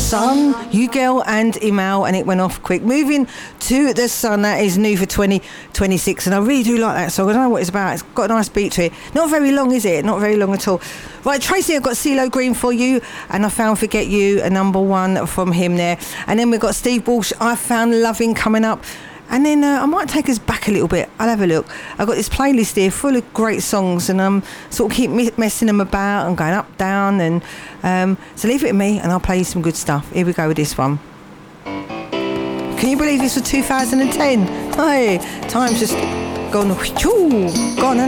Sun, You Girl and Imal, and it went off quick. Moving to The Sun, that is new for 2026, and I really do like that song. I don't know what it's about. It's got a nice beat to it. Not very long, is it? Not very long at all. Right, Tracy, I've got CeeLo Green for you, and I found Forget You, a number one from him there. And then we've got Steve Walsh, I Found Loving, coming up. And then I might take us back a little bit. I'll have a look. I've got this playlist here full of great songs, and I'm sort of keep messing them about and going up, down, and so leave it to me, and I'll play you some good stuff. Here we go with this one. Can you believe this was 2010? Hey, time's just gone. Gone.